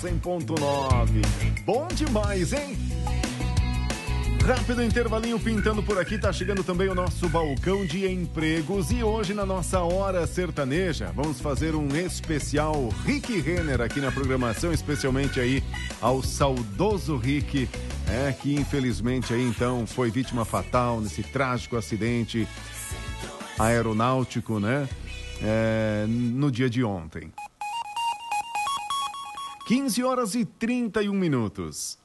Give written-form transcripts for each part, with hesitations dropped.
100.9. Bom demais, hein? Rápido intervalinho pintando por aqui, tá chegando também o nosso balcão de empregos e hoje na nossa Hora Sertaneja vamos fazer um especial Rick Renner aqui na programação, especialmente aí ao saudoso Rick, que infelizmente aí então foi vítima fatal nesse trágico acidente aeronáutico, né? No dia de ontem. 15h31.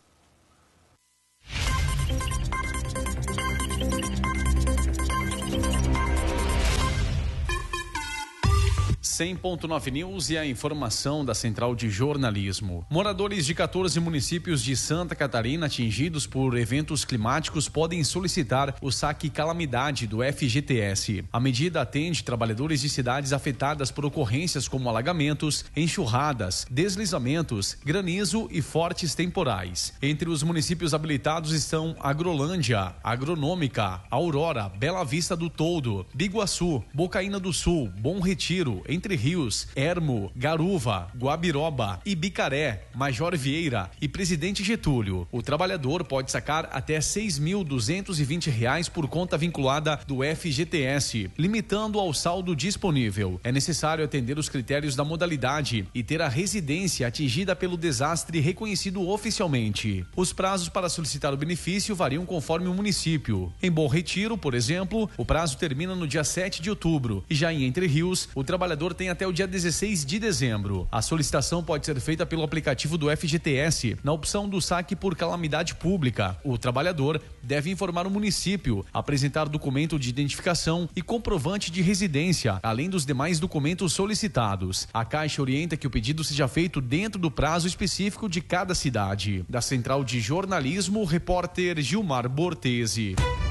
100.9 News e a informação da Central de Jornalismo. Moradores de 14 municípios de Santa Catarina atingidos por eventos climáticos podem solicitar o saque calamidade do FGTS. A medida atende trabalhadores de cidades afetadas por ocorrências como alagamentos, enxurradas, deslizamentos, granizo e fortes temporais. Entre os municípios habilitados estão Agrolândia, Agronômica, Aurora, Bela Vista do Toldo, Biguaçu, Bocaina do Sul, Bom Retiro, Entre Rios, Ermo, Garuva, Guabiroba, Ibicaré, Major Vieira e Presidente Getúlio. O trabalhador pode sacar até R$ 6.220 por conta vinculada do FGTS, limitando ao saldo disponível. É necessário atender os critérios da modalidade e ter a residência atingida pelo desastre reconhecido oficialmente. Os prazos para solicitar o benefício variam conforme o município. Em Bom Retiro, por exemplo, o prazo termina no dia 7 de outubro e já em Entre Rios, o trabalhador tem até o dia 16 de dezembro. A solicitação pode ser feita pelo aplicativo do FGTS, na opção do saque por calamidade pública. O trabalhador deve informar o município, apresentar documento de identificação e comprovante de residência, além dos demais documentos solicitados. A Caixa orienta que o pedido seja feito dentro do prazo específico de cada cidade. Da Central de Jornalismo, repórter Gilmar Bortese.